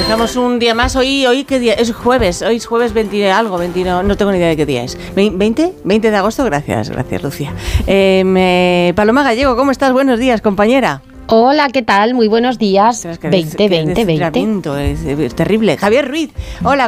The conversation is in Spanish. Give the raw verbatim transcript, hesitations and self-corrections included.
Empezamos un día más. Hoy, hoy ¿qué día? Es jueves. Hoy es jueves veinte algo, veinte, no, no tengo ni idea de qué día es. ¿veinte? ¿veinte de agosto? Gracias, gracias, Lucía. Eh, me, Paloma Gallego, ¿cómo estás? Buenos días, compañera. Hola, ¿qué tal? Muy buenos días. Es que veinte, veinte, veinte. Es, es terrible. Javier Ruiz, hola.